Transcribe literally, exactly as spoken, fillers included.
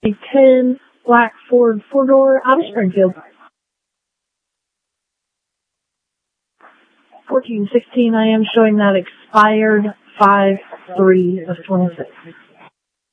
ten black Ford four-door out of Springfield. fourteen sixteen I am showing that expired five three of twenty-six.